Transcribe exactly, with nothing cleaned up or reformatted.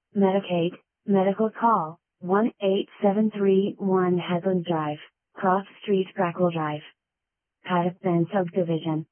Medicaid, medical call, one eight seven three one Headland Drive, Cross Street Crackle Drive. Paddock Bend Subdivision.